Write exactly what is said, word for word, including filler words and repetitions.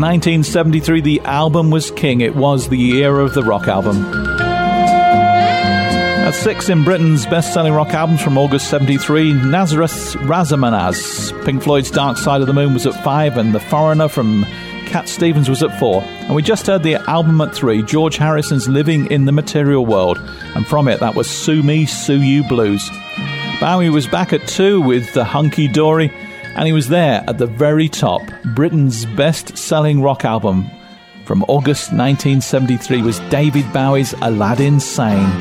nineteen seventy-three, the album was king. It was the year of the rock album. At six in Britain's best-selling rock albums from August seventy-three, Nazareth's Razamanaz. Pink Floyd's Dark Side of the Moon was at five, and The Foreigner from Cat Stevens was at four. And we just heard the album at three, George Harrison's Living in the Material World. And from it, that was Sue Me, Sue You Blues. Bowie was back at two with the Hunky Dory, and he was there at the very top. Britain's best-selling rock album from August nineteen seventy-three was David Bowie's Aladdin Sane.